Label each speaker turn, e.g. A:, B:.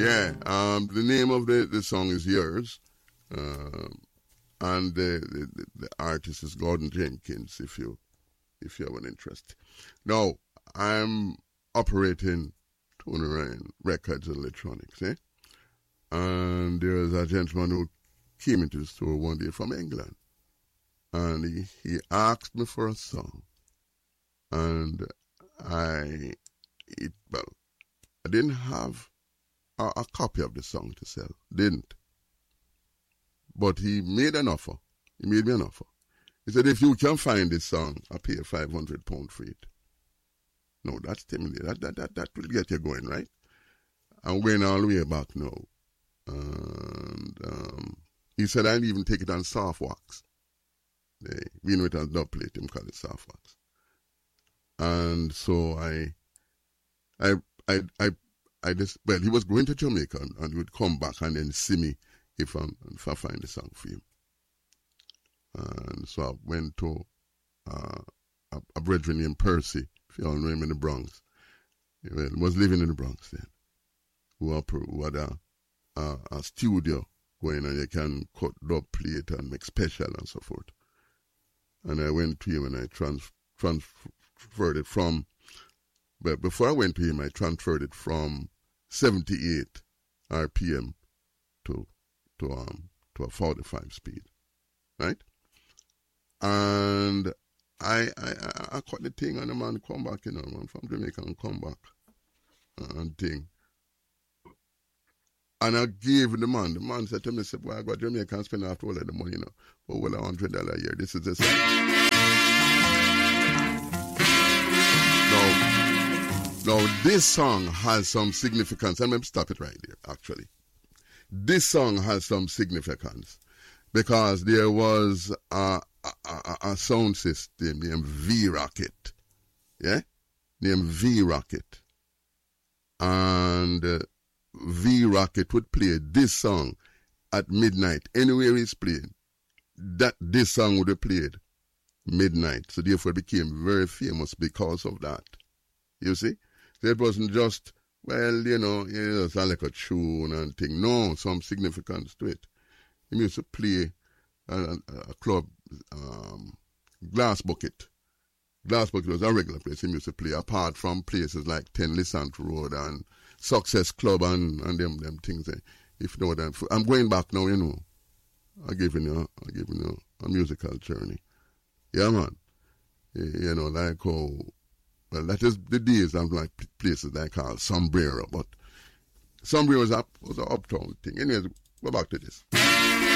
A: Yeah, the name of the song is Yours, and the artist is Gordon Jenkins. If you have an interest. Now I'm operating Tony Ryan Records and Electronics, and there's a gentleman who came into the store one day from England, and he asked me for a song, and I didn't have a copy of the song to sell, but he made an offer. He made me an offer. He said, if you can find this song, I'll pay you £500 for it. No, that's stimulating. That will get you going, right? I'm going all the way back now. And he said, I'll even take it on soft wax. We know it as dub plate, him call it soft wax. And so I just, well, he was going to Jamaica and he would come back and then see me if I find the song for him. And so I went to a brethren named Percy, if you all know him, in the Bronx. He was living in the Bronx then, who had a studio going, and you can cut dub plate and make special and so forth. And I went to him and I transferred it from, but before I went to him, I transferred it from 78 RPM to a 45 speed, right? And I cut the thing, and the man come back, man from Jamaica and come back and thing. And I gave the man said to me, boy, I got Jamaica and spend after all of the money, but well, $100 a year. This is the song. Now, this song has some significance. I'm going to stop it right there, actually. This song has some significance because there was a sound system named V-Rocket, named V-Rocket, and V-Rocket would play this song at midnight. Anywhere he's playing, this song would have played midnight. So therefore it became very famous because of that. You see? So it wasn't just, well, it's like a tune and thing. No, some significance to it. He used to play a club, Glass Bucket. Glass Bucket was a regular place he used to play, apart from places like 10 Lissant Road and Success Club and them things. If you know that, I'm going back now, I'm giving you a musical journey. Yeah, man. Like how, well, that is the days of like places like called Sombrero, but Sombrero was an uptown thing. Anyways, go back to this.